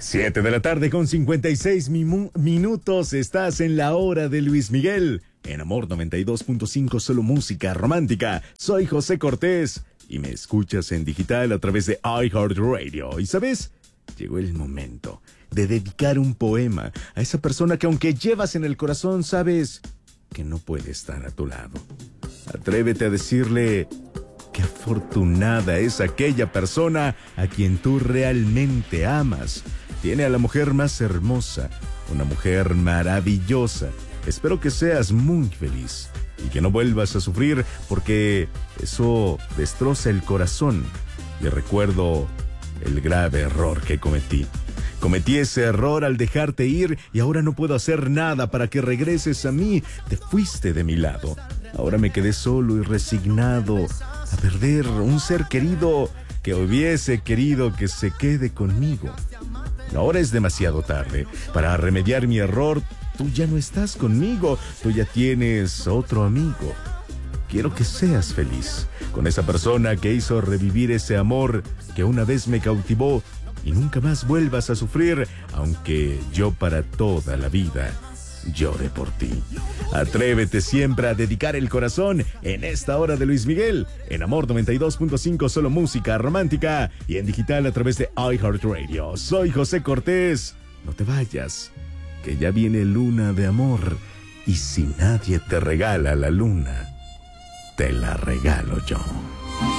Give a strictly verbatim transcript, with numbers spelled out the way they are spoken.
Siete de la tarde con cincuenta y seis mimu- minutos. Estás en la hora de Luis Miguel. En Amor noventa y dos punto cinco, solo música romántica. Soy José Cortés y me escuchas en digital a través de iHeartRadio. ¿Y sabes? Llegó el momento de dedicar un poema a esa persona que, aunque llevas en el corazón, sabes que no puede estar a tu lado. Atrévete a decirle: qué afortunada es aquella persona a quien tú realmente amas. Tiene a la mujer más hermosa, una mujer maravillosa. Espero que seas muy feliz y que no vuelvas a sufrir, porque eso destroza el corazón. Y recuerdo el grave error que cometí. Cometí ese error al dejarte ir y ahora no puedo hacer nada para que regreses a mí. Te fuiste de mi lado. Ahora me quedé solo y resignado a perder un ser querido que hubiese querido que se quede conmigo. Ahora es demasiado tarde. Para remediar mi error, tú ya no estás conmigo. Tú ya tienes otro amigo. Quiero que seas feliz con esa persona que hizo revivir ese amor que una vez me cautivó, y nunca más vuelvas a sufrir, aunque yo para toda la vida llore por ti. Atrévete siempre a dedicar el corazón en esta hora de Luis Miguel, en Amor noventa y dos punto cinco, solo música romántica, y en digital a través de iHeartRadio. Soy José Cortés. No te vayas, que ya viene luna de amor, y si nadie te regala la luna, te la regalo yo.